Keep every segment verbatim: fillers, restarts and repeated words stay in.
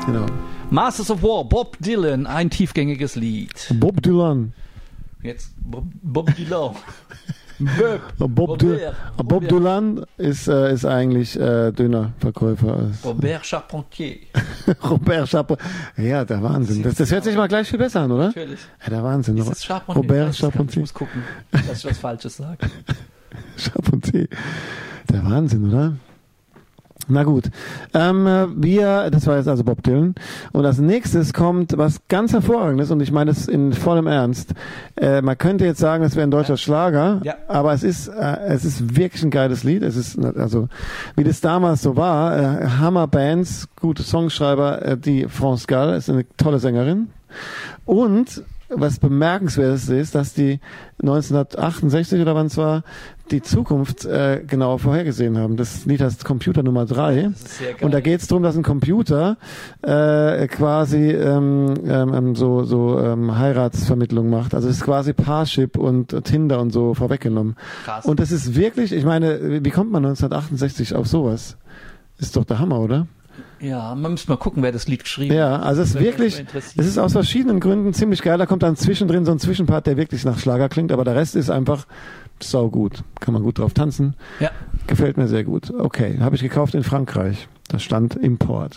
Genau. Masters of War, Bob Dylan, ein tiefgängiges Lied. Bob Dylan. Jetzt Bob, Bob Dylan. Bob, Bob, Dy- Bob Dylan ist, äh, ist eigentlich äh, Dönerverkäufer. Robert Charpentier. Robert Charpentier. Ja, der Wahnsinn. Das, das hört sich mal gleich viel besser an, oder? Natürlich. Ja, der Wahnsinn. Ist es Charpentier? Robert ich Charpentier. Ich Charpentier. muss gucken, dass ich was Falsches sage. Charpentier. Der Wahnsinn, oder? Na gut, ähm, wir, das war jetzt also Bob Dylan, und als nächstes kommt was ganz Hervorragendes, und ich meine es in vollem Ernst. Äh, man könnte jetzt sagen, es wäre ein deutscher Schlager, Ja. aber es ist, äh, es ist wirklich ein geiles Lied. Es ist, also, wie das damals so war, äh, Hammer-Bands, gute Songschreiber, äh, die France Gall ist eine tolle Sängerin, und was bemerkenswert ist, dass die neunzehnhundertachtundsechzig oder wann es war, die Zukunft äh, genau vorhergesehen haben. Das Lied heißt Computer Nummer drei. Das ist sehr geil. Und da geht es darum, dass ein Computer äh, quasi ähm, ähm, so, so ähm, Heiratsvermittlung macht. Also es ist quasi Parship und Tinder und so vorweggenommen. Krass. Und das ist wirklich, ich meine, wie kommt man neunzehnhundertachtundsechzig auf sowas? Ist doch der Hammer, oder? Ja, man müsste mal gucken, wer das Lied geschrieben Ja, hat. also es ist Das würde mich wirklich, mal interessieren. es ist aus verschiedenen Gründen ziemlich geil. Da kommt dann zwischendrin so ein Zwischenpart, der wirklich nach Schlager klingt, aber der Rest ist einfach sau gut. Kann man gut drauf tanzen. Ja. Gefällt mir sehr gut. Okay, habe ich gekauft in Frankreich. Da stand Import.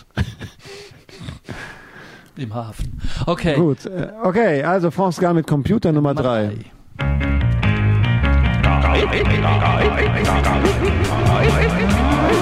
Im Hafen. Okay. Gut, äh, okay, also France Gall mit Computer Nummer drei. drei.